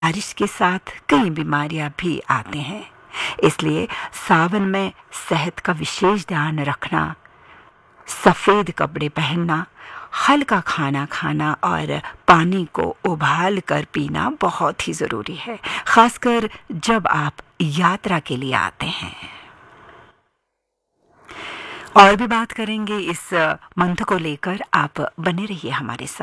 बारिश के साथ कई बीमारियां भी आते हैं, इसलिए सावन में सेहत का विशेष ध्यान रखना, सफ़ेद कपड़े पहनना, हल्का खाना खाना और पानी को उबाल कर पीना बहुत ही ज़रूरी है, खासकर जब आप यात्रा के लिए आते हैं। और भी बात करेंगे इस मंत्र को लेकर, आप बने रहिए हमारे साथ।